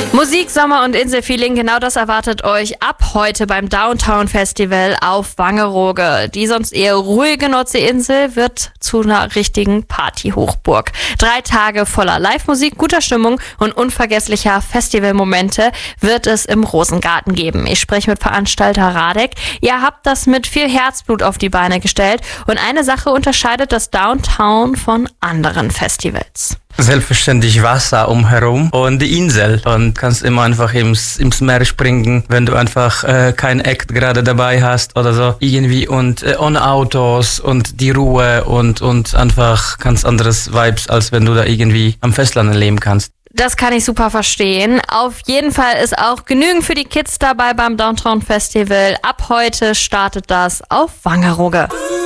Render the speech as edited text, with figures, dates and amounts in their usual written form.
Musik, Sommer und Inselfeeling, genau das erwartet euch ab heute beim Downtown Festival auf Wangerooge. Die sonst eher ruhige Nordseeinsel wird zu einer richtigen Partyhochburg. 3 Tage voller Live-Musik, guter Stimmung und unvergesslicher Festivalmomente wird es im Rosengarten geben. Ich spreche mit Veranstalter Radek. Ihr habt das mit viel Herzblut auf die Beine gestellt und eine Sache unterscheidet das Downtown von anderen Festivals. Selbstverständlich Wasser umherum und die Insel und kannst immer einfach ins Meer springen, wenn du einfach kein Act gerade dabei hast oder so irgendwie und ohne Autos und die Ruhe und einfach ganz anderes Vibes, als wenn du da irgendwie am Festland leben kannst. Das kann ich super verstehen. Auf jeden Fall ist auch genügend für die Kids dabei beim Downtown Festival. Ab heute startet das auf Wangerooge.